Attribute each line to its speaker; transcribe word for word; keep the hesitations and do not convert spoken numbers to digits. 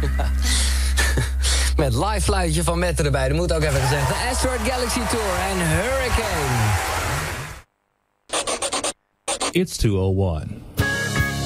Speaker 1: Met live fluitje van Mette erbij, dat moet ook even gezegd. De Asteroid Galaxy Tour en Hurricane.
Speaker 2: It's two oh one.